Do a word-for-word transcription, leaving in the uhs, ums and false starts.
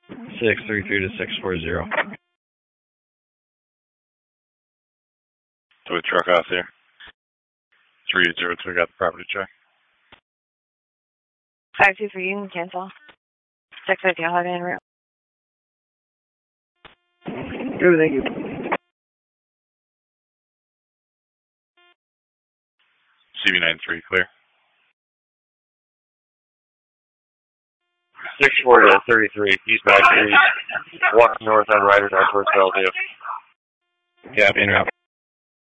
six three three to six four zero. So a truck out there. three eight zero two, got the property check. five two three, you can cancel. six fifty, I'll have you en route. Good, thank you. C B nine three, clear. six four to thirty-three, East Back Street, walking north on Ryder, North towards Bellevue. Yeah, en route.